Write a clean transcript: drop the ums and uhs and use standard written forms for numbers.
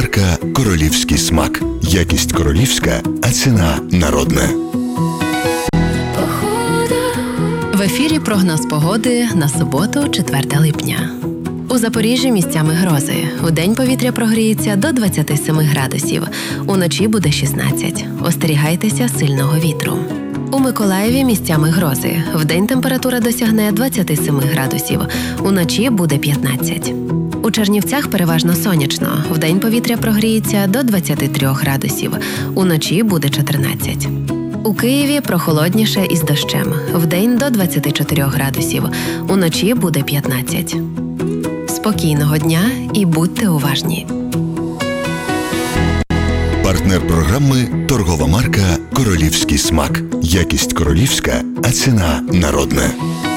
марка «Королівський смак». Якість королівська, а ціна народна. В ефірі прогноз погоди на суботу, 4 липня. У Запоріжжі місцями грози. Вдень повітря прогріється до 27 градусів. Уночі буде 16. Остерігайтеся сильного вітру. У Миколаєві місцями грози. Вдень температура досягне 27 градусів. Уночі буде 15. У Чернівцях переважно сонячно. Вдень повітря прогріється до 23 градусів. Уночі буде 14. У Києві прохолодніше із дощем. Вдень до 24 градусів. Уночі буде 15. Спокійного дня і будьте уважні. Партнер програми торгова марка «Королівський смак». Якість королівська, а ціна народна.